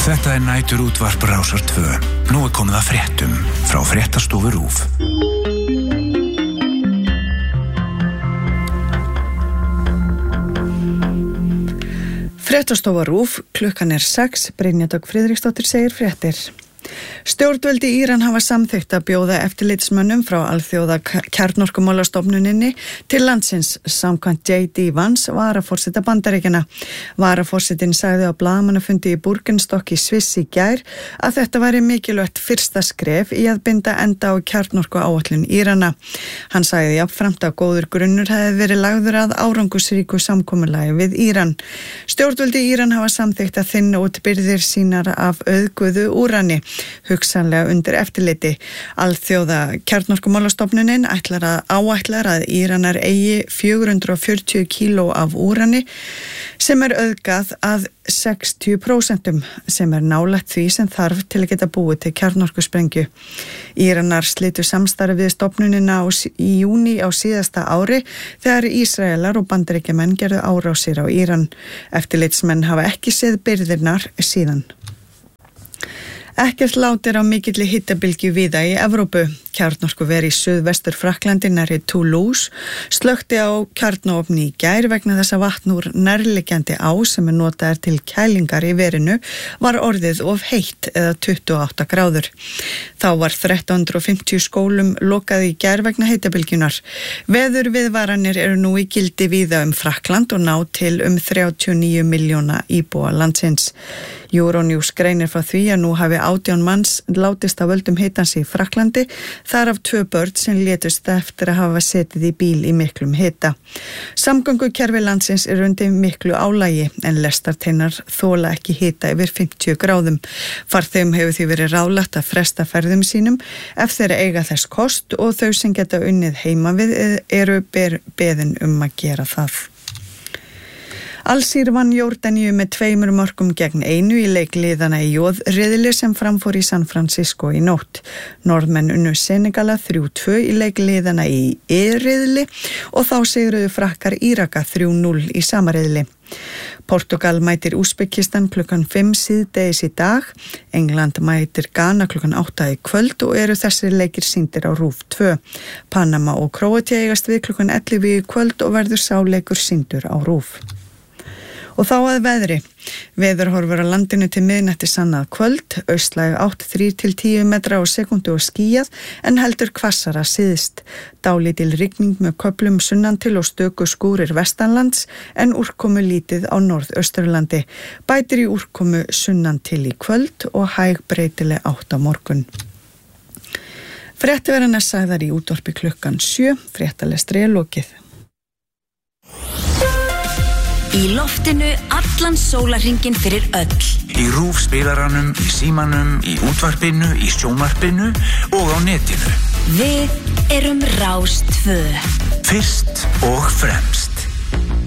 Þetta nætur útvarp Rásar 2. Nú komið að fréttum frá fréttastofu RÚV. Fréttastofa RÚV, klukkan 6, Brynja Dögg Friðriksdóttir segir fréttir. Stjórnvöld í Íran hafa samþykkt að bjóða eftirlitsmönnum frá alþjóða kjarnorkumálastofnuninni til landsins samkvæmt J.D. Vance, varaforseta Bandaríkjanna. Varaforsetinn sagði á blaðamannafundi í Burgenstock í Sviss í gær að þetta væri mikilvægt fyrsta skref í að binda enda á kjarnorkuáætlun Írana. Hann sagði jafnframt að góður grunnur hefði verið lagður að árangusríku samkomulagi við Íran. Stjórnvöld í Íran hafa samþykkt að þynna út birgðir sínar af auðguðu úrani, hugsanlega undir eftirliti. Alþjóða kjarnorkumálastofnunin áætlar að Íranar eigi 440 kíló af úrani sem auðgað að 60%, sem nálægt því sem þarf til að geta búið til kjarnorkusprengju. Íranar slitu samstarfi við stofnunina í júní á síðasta ári þegar Ísraelar og Bandaríkjamenn gerðu árásir á Íran. Eftirlitsmenn hafa ekki séð birgðirnar síðan. Ekkert lát á mikilli hitabylgju víða í Evrópu. Kjarnorkuver í suðvestur Frakklandi nærri Toulouse slökkti á kjarnaofni í gær vegna þess að vatn úr nærliggjandi á sem notaðar til kælingar í verinu var orðið of heitt eða 28 gráður. Þá var 1350 skólum lokað í gær vegna hitabylgjunar. Veðurviðvaranir eru nú í gildi víða Frakkland og ná til 39 milljóna íbúa landsins. Euronews greinir frá því að nú hafi 18 manns látist af völdum hitans í Frakklandi, þar af 2 börn sem létust eftir að hafa setið í bíl í miklum hita. Samgöngukerfi landsins er undir miklu álagi en lestarteinar þola ekki hita yfir 50 gráðum. Farþegum hefur því verið ráðlagt að fresta ferðum sínum ef þeir eiga þess kost og þau sem geta unnið heima við eru beðin að gera það. Al-Sir vann Jórdaníu með 2 mörkum gegn 1 í leik liðana í J-riðli sem framfór í San Francisco í nótt. Norðmenn unnu Senegala 3-2 í leik liðana í E-riðli og þá sigruðu Frakkar Íraka 3-0 í sama riðli. Portugal mætir Úsbekistan klukkan 5 síðdegis í dag, England mætir Ghana klukkan 8 í kvöld og eru þessir leikir sýndir á RÚV 2. Panama og Króatía eigast við klukkan 11 í kvöld og verður sá leikur sýndur á RÚV. Og þá að veðri. Veðurhorfur á landinu til miðnætti sannað kvöld, austlæg 8 3-10 metra á sekundu og skýjað en heldur hvassara síðst. Dálítil rigning með köflum sunnan til og stöku skúrir vestanlands en úrkomu lítið á norðausturlandi. Bætir í úrkomu sunnan til í kvöld og hæg breytileg 8 á morgun. Fréttaverðarnar sagðar í útvarpi klukkan 7, fréttalestri lokið. Í loftinu allan sólarhringinn fyrir öll. Í RÚV spilaranum, í símanum, í útvarpinu, í sjónvarpinu og á netinu. Við erum Rás 2. Fyrst og fremst.